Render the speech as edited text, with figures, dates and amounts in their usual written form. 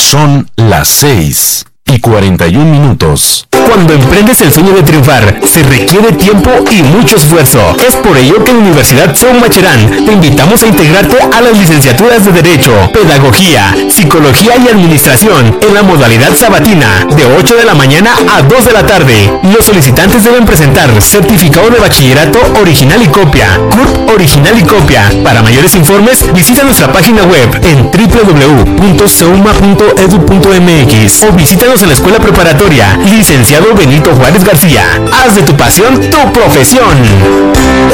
Son las 6:41. Cuando emprendes el sueño de triunfar, se requiere tiempo y mucho esfuerzo. Es por ello que en la Universidad Seu Macherán te invitamos a integrarte a las licenciaturas de Derecho, Pedagogía, Psicología y Administración en la modalidad sabatina, de 8 de la mañana a 2 de la tarde. Los solicitantes deben presentar certificado de bachillerato original y copia, CURP original y copia. Para mayores informes, visita nuestra página web en www.seuma.edu.mx o visítanos en la escuela preparatoria Licenciado Benito Juárez García. Haz de tu pasión tu profesión.